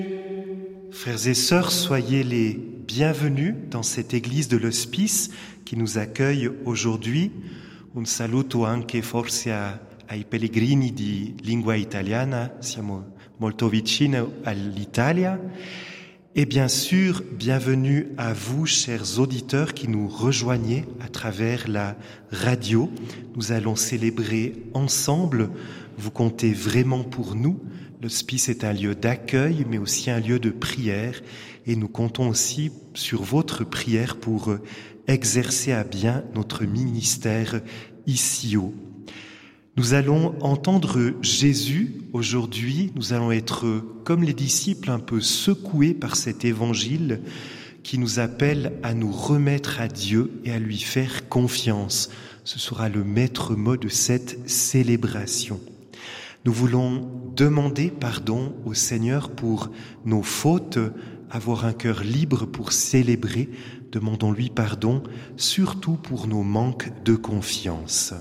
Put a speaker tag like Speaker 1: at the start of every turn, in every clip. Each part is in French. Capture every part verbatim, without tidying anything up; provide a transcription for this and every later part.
Speaker 1: Frères et sœurs, soyez les bienvenus dans cette église de l'Hospice qui nous accueille aujourd'hui. Un saluto anche forse ai pellegrini di lingua italiana, siamo molto vicini all'Italia. Et bien sûr, bienvenue à vous, chers auditeurs qui nous rejoignez à travers la radio. Nous allons célébrer ensemble. Vous comptez vraiment pour nous. L'hospice est un lieu d'accueil, mais aussi un lieu de prière. Et nous comptons aussi sur votre prière pour exercer à bien notre ministère ici-haut. Nous allons entendre Jésus aujourd'hui. Nous allons être, comme les disciples, un peu secoués par cet évangile qui nous appelle à nous remettre à Dieu et à lui faire confiance. Ce sera le maître mot de cette célébration. Nous voulons demander pardon au Seigneur pour nos fautes, avoir un cœur libre pour célébrer. Demandons-lui pardon, surtout pour nos manques de confiance.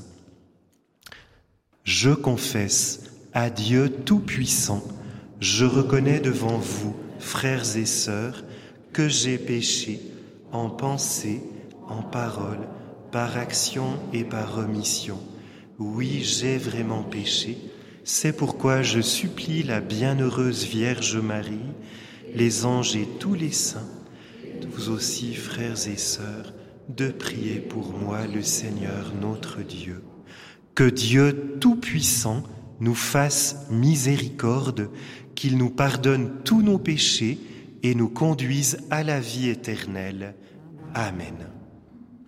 Speaker 1: Je confesse à Dieu Tout-Puissant, je reconnais devant vous, frères et sœurs, que j'ai péché en pensée, en parole, par action et par omission. Oui, j'ai vraiment péché. C'est pourquoi je supplie la bienheureuse Vierge Marie, les anges et tous les saints, vous aussi, frères et sœurs, de prier pour moi le Seigneur notre Dieu. Que Dieu Tout-Puissant nous fasse miséricorde, qu'il nous pardonne tous nos péchés et nous conduise à la vie éternelle. Amen.